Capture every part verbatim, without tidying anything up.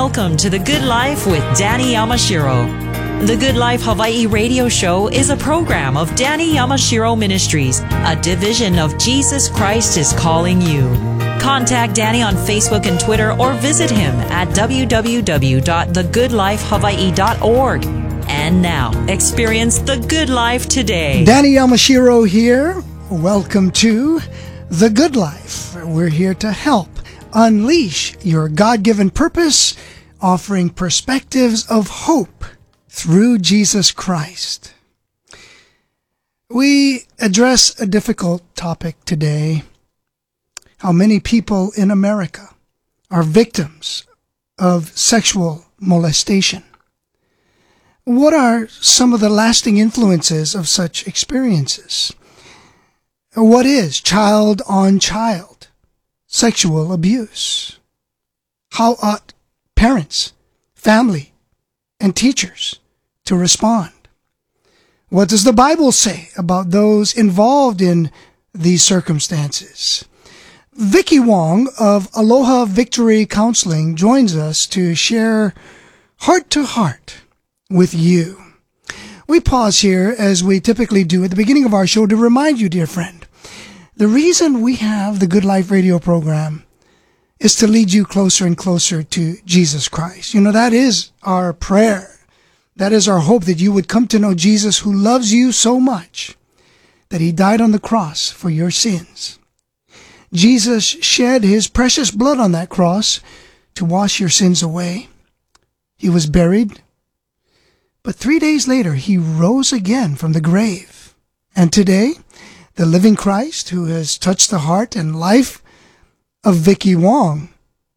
Welcome to The Good Life with Danny Yamashiro. The Good Life Hawaii radio show is a program of Danny Yamashiro Ministries, a division of Jesus Christ is Calling You. Contact Danny on Facebook and Twitter or visit him at w w w dot the good life hawaii dot org. And now, experience the good life today. Danny Yamashiro here. Welcome to The Good Life. We're here to help unleash your God-given purpose, offering perspectives of hope through Jesus Christ. We address a difficult topic today: how many people in America are victims of sexual molestation. What are some of the lasting influences of such experiences? What is child-on-child sexual abuse? How ought parents, family, and teachers to respond? What does the Bible say about those involved in these circumstances? Vicki Wong of Aloha Victory Counseling joins us to share heart-to-heart with you. We pause here, as we typically do at the beginning of our show, to remind you, dear friend, the reason we have the Good Life radio program is to lead you closer and closer to Jesus Christ. You know, that is our prayer. That is our hope, that you would come to know Jesus, who loves you so much that he died on the cross for your sins. Jesus shed his precious blood on that cross to wash your sins away. He was buried, but three days later he rose again from the grave. And today, the living Christ, who has touched the heart and life of Vicki Wong,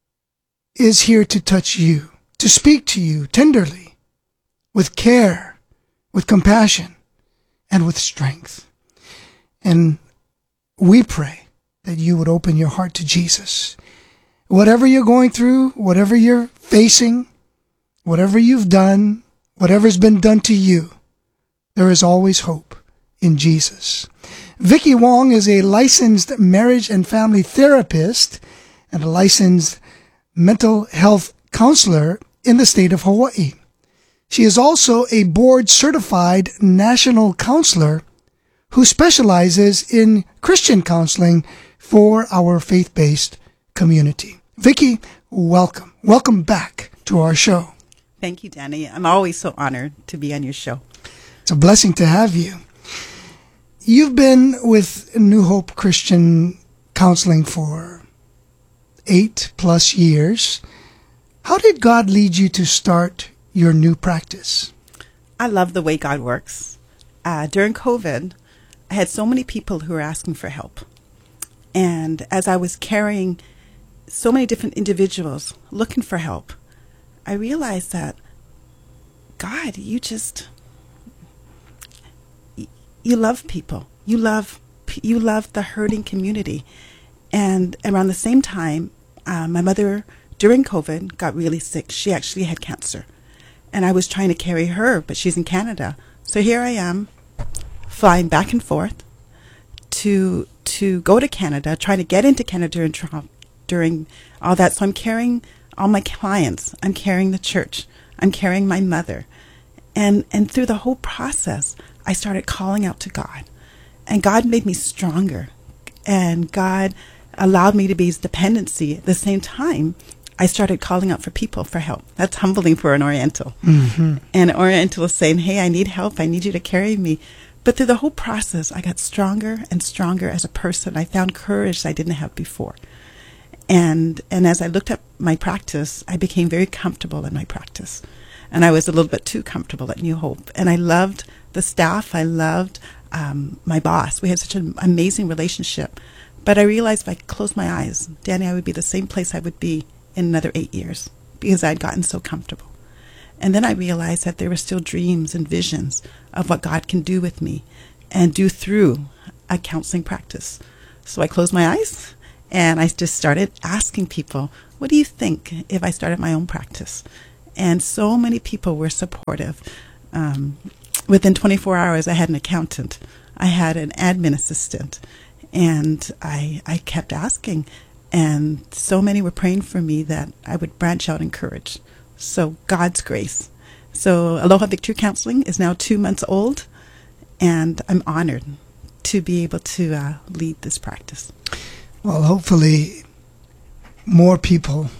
is here to touch you, to speak to you tenderly, with care, with compassion, and with strength. And we pray that you would open your heart to Jesus. Whatever you're going through, whatever you're facing, whatever you've done, whatever's been done to you, there is always hope in Jesus. Vicki Wong is a licensed marriage and family therapist and a licensed mental health counselor in the state of Hawaii. She is also a board-certified national counselor who specializes in Christian counseling for our faith-based community. Vicki, welcome. Welcome back to our show. Thank you, Danny. I'm always so honored to be on your show. It's a blessing to have you. You've been with New Hope Christian Counseling for eight plus years. How did God lead you to start your new practice? I love the way God works. Uh, during COVID, I had so many people who were asking for help. And as I was carrying so many different individuals looking for help, I realized that, God, you just, you love people. You love, you love the hurting community. And around the same time, uh, my mother, during COVID, got really sick. She actually had cancer. And I was trying to carry her, but she's in Canada. So here I am, flying back and forth to to go to Canada, trying to get into Canada and Toronto during all that. So I'm carrying all my clients. I'm carrying the church. I'm carrying my mother. And and through the whole process, I started calling out to God. And God made me stronger. And God allowed me to be his dependency. At the same time, I started calling out for people for help. That's humbling for an Oriental. Mm-hmm. And an Oriental is saying, hey, I need help. I need you to carry me. But through the whole process, I got stronger and stronger as a person. I found courage I didn't have before. And and as I looked at my practice, I became very comfortable in my practice. And I was a little bit too comfortable at New Hope. And I loved the staff. I loved um, my boss. We had such an amazing relationship. But I realized if I closed my eyes, Danny, I would be the same place I would be in another eight years because I'd gotten so comfortable. And then I realized that there were still dreams and visions of what God can do with me and do through a counseling practice. So I closed my eyes and I just started asking people, what do you think if I started my own practice? And so many people were supportive. Um, within twenty-four hours, I had an accountant. I had an admin assistant. And I, I kept asking, And so many were praying for me that I would branch out in courage. So God's grace. So Aloha Victory Counseling is now two months old, and I'm honored to be able to uh, lead this practice. Well, hopefully more people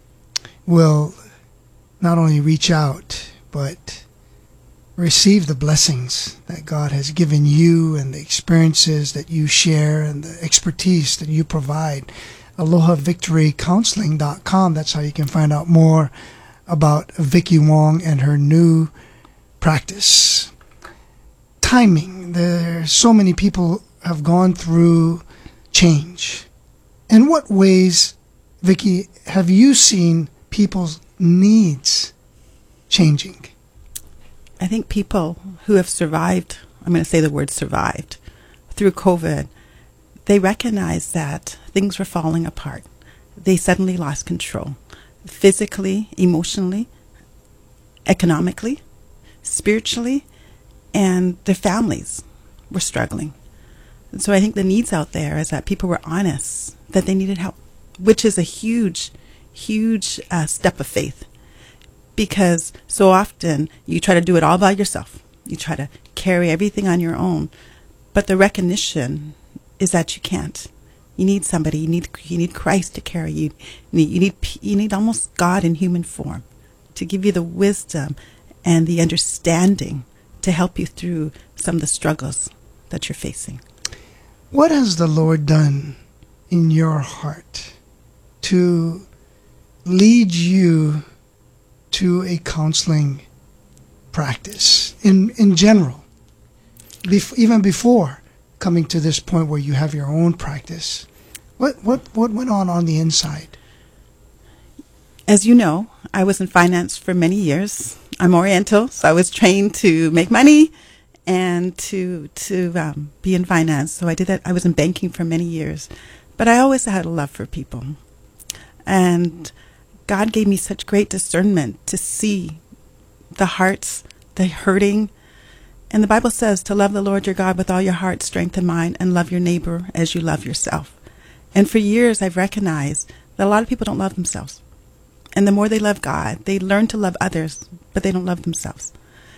will not only reach out, but receive the blessings that God has given you and the experiences that you share and the expertise that you provide. aloha victory counseling dot com. That's how you can find out more about Vicki Wong and her new practice. Timing. There's so many people have gone through change. In what ways, Vicki, have you seen people's needs changing? I think people who have survived, I'm going to say the word survived, through COVID, they recognize that things were falling apart. They suddenly lost control, physically, emotionally, economically, spiritually, and their families were struggling. And so I think the needs out there is that people were honest that they needed help, which is a huge, huge uh, step of faith. Because so often you try to do it all by yourself. You try to carry everything on your own. But the recognition is that you can't. You need somebody. You need you need Christ to carry you. You need, you need you need almost God in human form to give you the wisdom and the understanding to help you through some of the struggles that you're facing. What has the Lord done in your heart to lead you to a counseling practice in in general, Bef- even before coming to this point where you have your own practice? What what what went on on the inside? As you know, I was in finance for many years. I'm Oriental, so I was trained to make money and to to um, be in finance. So I did that. I was in banking for many years, but I always had a love for people, and God gave me such great discernment to see the hearts, the hurting. And the Bible says to love the Lord your God with all your heart, strength, and mind, and love your neighbor as you love yourself. And for years, I've recognized that a lot of people don't love themselves. And the more they love God, they learn to love others, but they don't love themselves.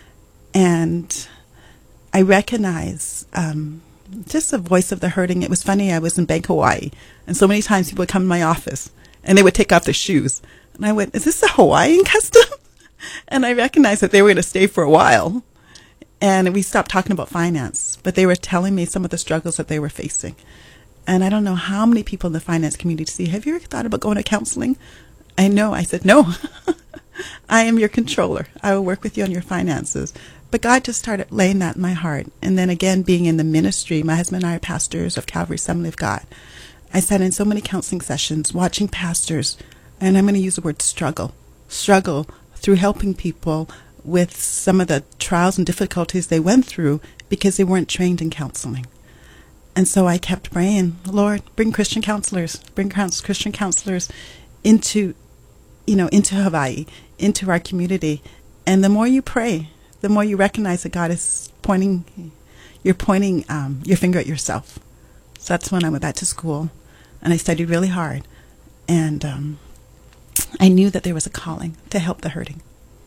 And I recognize um, just the voice of the hurting. It was funny, I was in Bank Hawaii, and so many times people would come to my office, and they would take off their shoes. And I went, is this a Hawaiian custom? And I recognized that they were going to stay for a while. And we stopped talking about finance, but they were telling me some of the struggles that they were facing. And I don't know how many people in the finance community say, have you ever thought about going to counseling? I know. I said, no. I am your controller. I will work with you on your finances. But God just started laying that in my heart. And then again, being in the ministry, my husband and I are pastors of Calvary Assembly of God. I sat in so many counseling sessions, watching pastors, and I'm going to use the word struggle, struggle through helping people with some of the trials and difficulties they went through because they weren't trained in counseling. And so I kept praying, Lord, bring Christian counselors, bring Christian counselors into, you know, into Hawaii, into our community. And the more you pray, the more you recognize that God is pointing, you're pointing um, your finger at yourself. So that's when I went back to school, and I studied really hard. And um, I knew that there was a calling to help the hurting.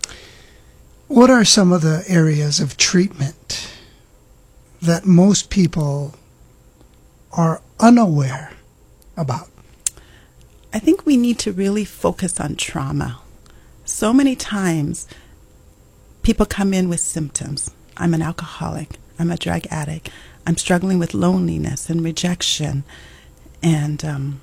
What are some of the areas of treatment that most people are unaware about? I think we need to really focus on trauma. So many times people come in with symptoms. I'm an alcoholic. I'm a drug addict. I'm struggling with loneliness and rejection and um,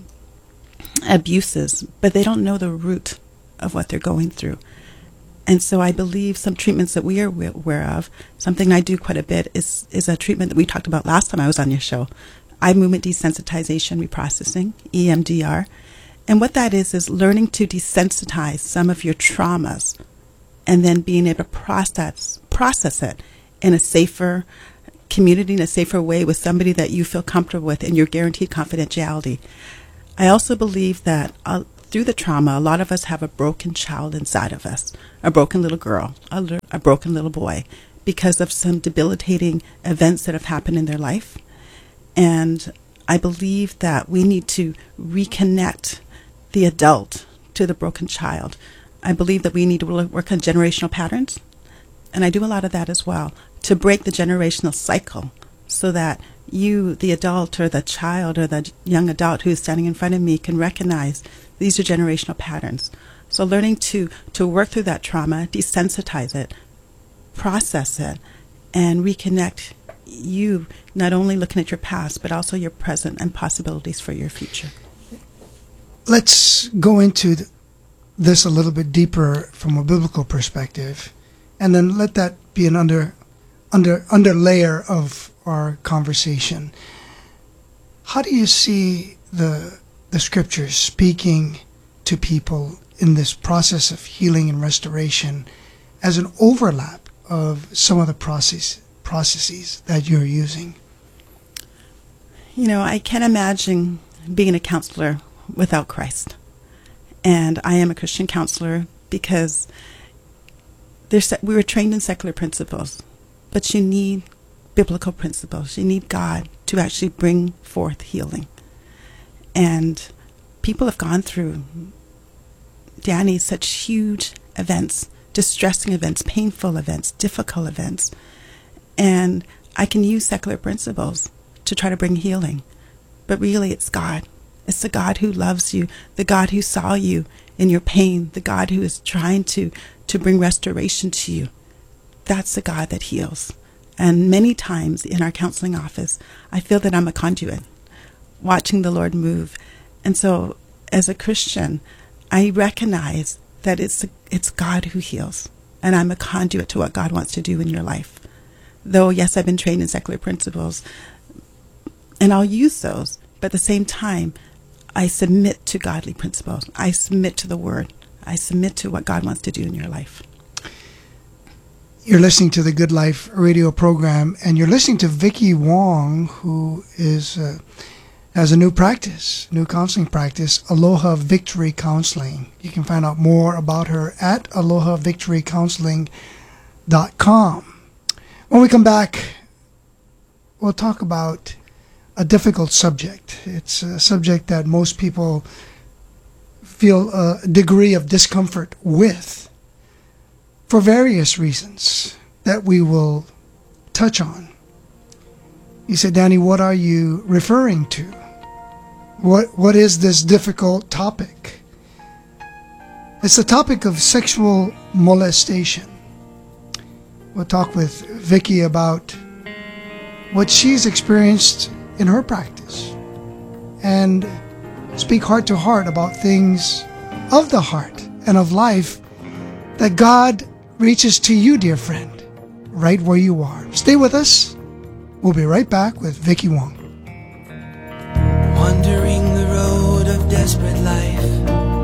abuses, but they don't know the root of what they're going through. And so I believe some treatments that we are aware of, something I do quite a bit, is, is a treatment that we talked about last time I was on your show, eye movement desensitization reprocessing, E M D R. And what that is, is learning to desensitize some of your traumas and then being able to process, process it in a safer community, in a safer way with somebody that you feel comfortable with and you're guaranteed confidentiality. I also believe that uh, through the trauma, a lot of us have a broken child inside of us, a broken little girl, a, li- a broken little boy, because of some debilitating events that have happened in their life. And I believe that we need to reconnect the adult to the broken child. I believe that we need to work on generational patterns, and I do a lot of that as well, to break the generational cycle so that you, the adult or the child or the young adult who is standing in front of me, can recognize these are generational patterns. So learning to, to work through that trauma, desensitize it, process it, and reconnect you, not only looking at your past, but also your present and possibilities for your future. Let's go into th- this a little bit deeper from a biblical perspective, and then let that be an under, under, under layer of our conversation. How do you see the the scriptures speaking to people in this process of healing and restoration as an overlap of some of the process, processes that you're using? You know, I can't imagine being a counselor without Christ. And I am a Christian counselor because there's, we were trained in secular principles, but you need biblical principles. You need God to actually bring forth healing. And people have gone through, Danny, such huge events, distressing events, painful events, difficult events. And I can use secular principles to try to bring healing. But really, it's God. It's the God who loves you, the God who saw you in your pain, the God who is trying to, to bring restoration to you. That's the God that heals. And many times in our counseling office, I feel that I'm a conduit, watching the Lord move. And so, as a Christian, I recognize that it's it's God who heals, and I'm a conduit to what God wants to do in your life. Though, yes, I've been trained in secular principles, and I'll use those, but at the same time, I submit to godly principles. I submit to the Word. I submit to what God wants to do in your life. You're listening to the Good Life radio program, and you're listening to Vicki Wong, who is uh, has a new practice, new counseling practice, Aloha Victory Counseling. You can find out more about her at aloha victory counseling dot com. When we come back, we'll talk about a difficult subject. It's a subject that most people feel a degree of discomfort with, for various reasons that we will touch on. You said, Danny, what are you referring to? What What is this difficult topic? It's the topic of sexual molestation. We'll talk with Vicki about what she's experienced in her practice and speak heart to heart about things of the heart and of life that God reaches to you, dear friend, right where you are. Stay with us. We'll be right back with Vicki Wong. Wandering the road of desperate life,